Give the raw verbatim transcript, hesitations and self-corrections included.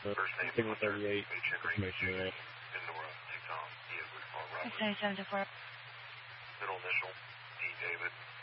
First name, Signal thirty-eight. information in Nora, Tucson, Edward, Robert. Okay, seven to four. Middle initial, D. David.